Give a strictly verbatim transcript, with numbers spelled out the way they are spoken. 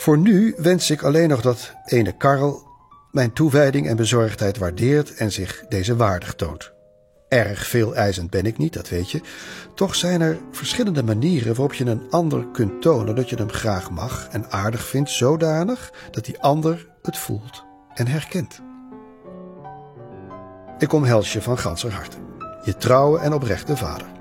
Voor nu wens ik alleen nog dat ene Karl mijn toewijding en bezorgdheid waardeert en zich deze waardig toont. Erg veel eisend ben ik niet, dat weet je. Toch zijn er verschillende manieren waarop je een ander kunt tonen dat je hem graag mag en aardig vindt, zodanig dat die ander het voelt en herkent. Ik omhels je van ganser harte. Je trouwe en oprechte vader.